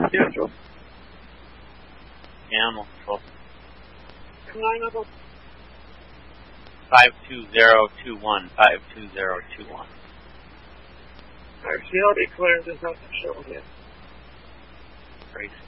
Control. Animal Control. 52021. 52021. Our CLD clearance is not shown yet. Great.